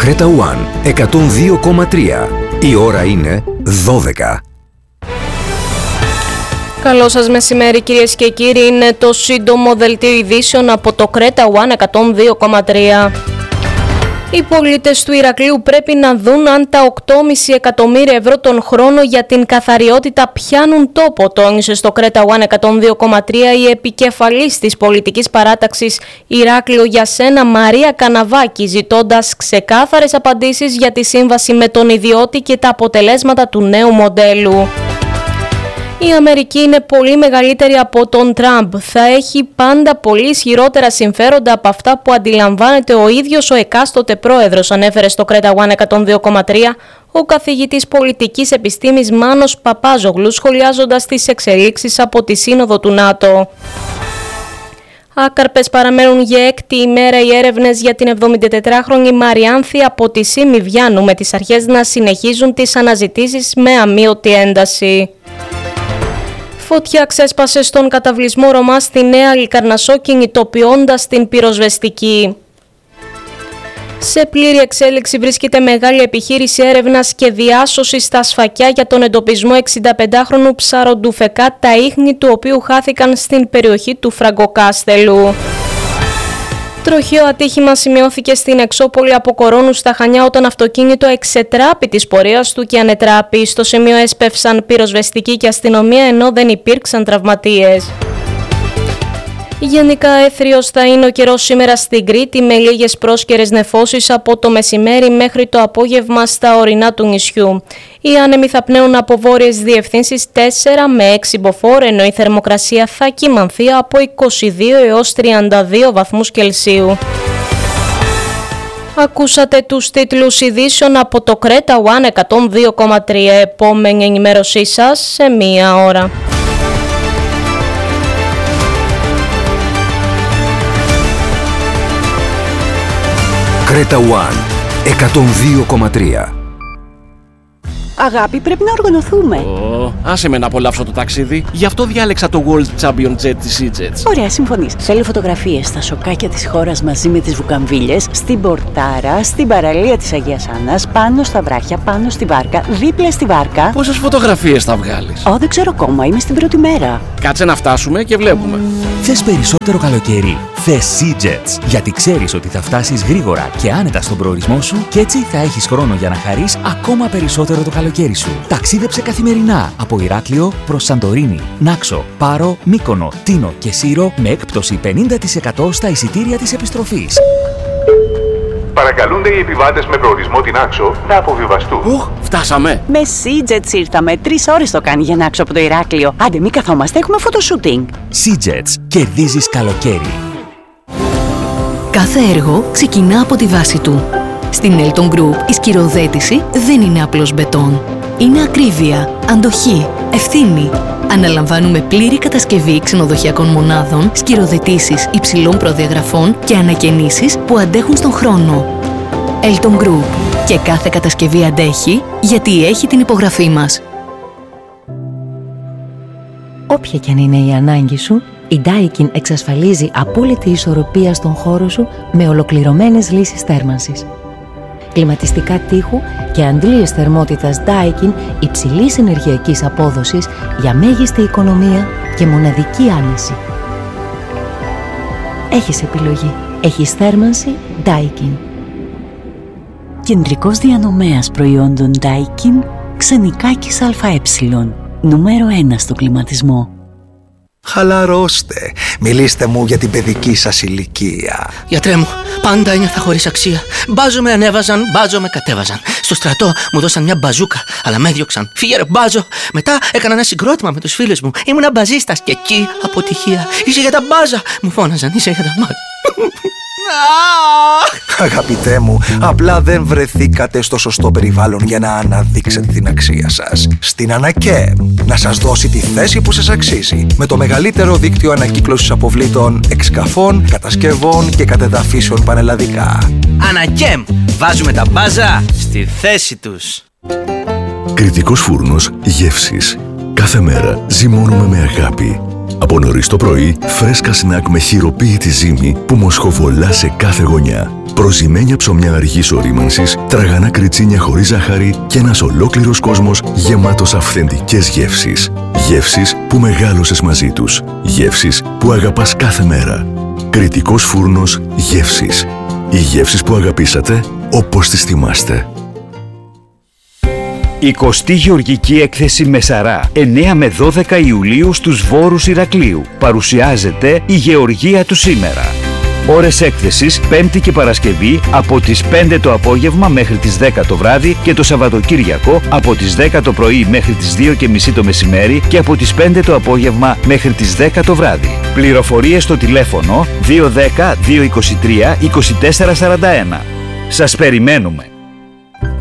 Creta One 102,3. Η ώρα είναι 12. Καλό σας μεσημέρι κυρίες και κύριοι, είναι το σύντομο δελτίο ειδήσεων από το Creta One 102,3. Οι πολίτες του Ηρακλείου πρέπει να δουν αν τα 8,5 εκατομμύρια ευρώ τον χρόνο για την καθαριότητα πιάνουν τόπο, τόνισε στο Creta One 102,3 η επικεφαλής της πολιτικής παράταξης Ηράκλειο για Σένα Μαρία Καναβάκη, ζητώντας ξεκάθαρες απαντήσεις για τη σύμβαση με τον ιδιώτη και τα αποτελέσματα του νέου μοντέλου. Η Αμερική είναι πολύ μεγαλύτερη από τον Τραμπ. Θα έχει πάντα πολύ ισχυρότερα συμφέροντα από αυτά που αντιλαμβάνεται ο ίδιος ο εκάστοτε πρόεδρος, ανέφερε στο Creta One 102,3 ο καθηγητής πολιτικής επιστήμης Μάνος Παπάζογλου, σχολιάζοντας τις εξελίξεις από τη Σύνοδο του ΝΑΤΟ. Άκαρπες παραμένουν για έκτη ημέρα οι έρευνες για την 74χρονη Μαριάνθη από τη Σίμη Βιάννου, με τις αρχές να συνεχίζουν τις αναζητήσεις με αμείωτη ένταση. Φωτιά ξέσπασε στον καταβλισμό Ρωμά στη Νέα Λικαρνασσό, κινητοποιώντας την πυροσβεστική. Σε πλήρη εξέλιξη βρίσκεται μεγάλη επιχείρηση έρευνας και διάσωσης στα Σφακιά για τον εντοπισμό 65χρονου ψαροντουφεκά, τα ίχνη του οποίου χάθηκαν στην περιοχή του Φραγκοκάστελου. Τροχαίο ατύχημα σημειώθηκε στην Εξώπολη από Κορώνου στα Χανιά, όταν αυτοκίνητο εξετράπη της πορείας του και ανετράπη. Στο σημείο έσπευσαν πυροσβεστική και αστυνομία, ενώ δεν υπήρξαν τραυματίες. Γενικά έθριος θα είναι ο καιρός σήμερα στην Κρήτη, με λίγες πρόσκαιρες νεφώσεις από το μεσημέρι μέχρι το απόγευμα στα ορεινά του νησιού. Οι άνεμοι θα πνέουν από βόρειες διευθύνσεις 4 με 6 μποφόρ, ενώ η θερμοκρασία θα κυμανθεί από 22 έως 32 βαθμούς Κελσίου. Ακούσατε τους τίτλους ειδήσεων από το Creta One 102,3. Επόμενη ενημέρωσή σας σε μία ώρα. Creta One 102,3. Αγάπη, πρέπει να οργανωθούμε. Άσε με να απολαύσω το ταξίδι. Γι' αυτό διάλεξα το World Champion Jet της EasyJet. Ωραία, συμφωνείς. Θέλω φωτογραφίες στα σοκάκια της χώρας μαζί με τις βουκαμβίλες, στην Πορτάρα, στην παραλία της Αγίας Άννας, πάνω στα βράχια, πάνω στη βάρκα, δίπλα στη βάρκα. Πόσες φωτογραφίες θα βγάλεις? Δεν ξέρω ακόμα, είμαι στην πρώτη μέρα. Κάτσε να φτάσουμε και βλέπουμε. Θες περισσότερο καλοκαίρι? Θες EasyJet, γιατί ξέρεις ότι θα φτάσεις γρήγορα και άνετα στον προορισμό σου και έτσι θα έχεις χρόνο για να χαρείς ακόμα περισσότερο το καλοκαίρι σου. Ταξίδεψε καθημερινά από Ηράκλειο προς Σαντορίνη, Νάξο, Πάρο, Μύκονο, Τίνο και Σύρο με έκπτωση 50% στα εισιτήρια της επιστροφής. Παρακαλούνται οι επιβάτες με προορισμό την Άξο να αποβιβαστούν. Φτάσαμε. Με EasyJet ήρθαμε. 3 ώρες το κάνει για να Άξο από το Ηράκλειο. Άντε, μη καθόμαστε, έχουμε φωτοσούτινγκ. EasyJet, κερδίζεις καλοκαίρι. Κάθε έργο ξεκινά από τη βάση του. Στην Elton Group η σκυροθέτηση δεν είναι απλώς μπετόν. Είναι ακρίβεια, αντοχή, ευθύνη. Αναλαμβάνουμε πλήρη κατασκευή ξενοδοχειακών μονάδων, σκυροθετήσεις υψηλών προδιαγραφών και ανακαινήσεις που αντέχουν στον χρόνο. Elton Group. Και κάθε κατασκευή αντέχει γιατί έχει την υπογραφή μας. Όποια και αν είναι η ανάγκη σου, η Daikin εξασφαλίζει απόλυτη ισορροπία στον χώρο σου με ολοκληρωμένες λύσεις θέρμανσης. Κλιματιστικά τείχου και αντλίες θερμότητας Daikin υψηλής ενεργειακής απόδοσης για μέγιστη οικονομία και μοναδική άνεση. Έχεις επιλογή. Έχεις θέρμανση Daikin. Κεντρικός διανομέας προϊόντων Daikin, Ξενικάκης ΑΕ. Νούμερο 1 στο κλιματισμό. Χαλαρώστε. Μιλήστε μου για την παιδική σας ηλικία. Γιατρέ μου, πάντα ένιωθα χωρίς αξία. Μπάζο με ανέβαζαν, μπάζο με κατέβαζαν. Στο στρατό μου δώσαν μια μπαζούκα, αλλά με έδιωξαν. Φύγε ρε μπάζο. Μετά έκανα ένα συγκρότημα με τους φίλους μου. Ήμουνα μπαζίστας και εκεί αποτυχία. Είσαι για τα μπάζα. Μου φώναζαν, είσαι για τα μπάζα. Αγαπητέ μου, απλά δεν βρεθήκατε στο σωστό περιβάλλον για να αναδείξετε την αξία σας. Στην Ανακέμ, να σας δώσει τη θέση που σας αξίζει, με το μεγαλύτερο δίκτυο ανακύκλωσης αποβλήτων, εξκαφών, κατασκευών και κατεδαφίσεων πανελλαδικά. Ανακέμ, βάζουμε τα μπάζα στη θέση τους. Κρητικός φούρνος γεύσης. Κάθε μέρα ζυμώνουμε με αγάπη. Από νωρίς το πρωί, φρέσκα σνακ με χειροποίητη ζύμη που μοσχοβολά σε κάθε γωνιά. Προζυμένια ψωμιά αργής ορίμανσης, τραγανά κριτσίνια χωρίς ζάχαρη και ένας ολόκληρος κόσμος γεμάτος αυθεντικές γεύσεις. Γεύσεις που μεγάλωσες μαζί τους. Γεύσεις που αγαπάς κάθε μέρα. Κρητικός φούρνος Γεύσεις. Οι γεύσεις που αγαπήσατε όπως τις θυμάστε. 20η Γεωργική Έκθεση Μεσαρά, 9 με 12 Ιουλίου στους Βόρους Ηρακλείου. Παρουσιάζεται η Γεωργία του σήμερα. Ώρες έκθεσης Πέμπτη και Παρασκευή από τις 5 το απόγευμα μέχρι τις 10 το βράδυ και το Σαββατοκύριακο από τις 10 το πρωί μέχρι τις 2:30 το μεσημέρι και από τις 5 το απόγευμα μέχρι τις 10 το βράδυ. Πληροφορίες στο τηλέφωνο 210 223 2441. Σας περιμένουμε!